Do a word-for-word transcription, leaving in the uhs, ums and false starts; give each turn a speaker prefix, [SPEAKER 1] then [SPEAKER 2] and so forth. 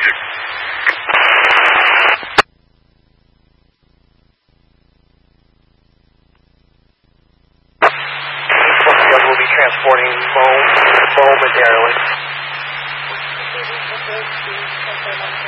[SPEAKER 1] Roger. We'll be transporting foam, foam and airlift.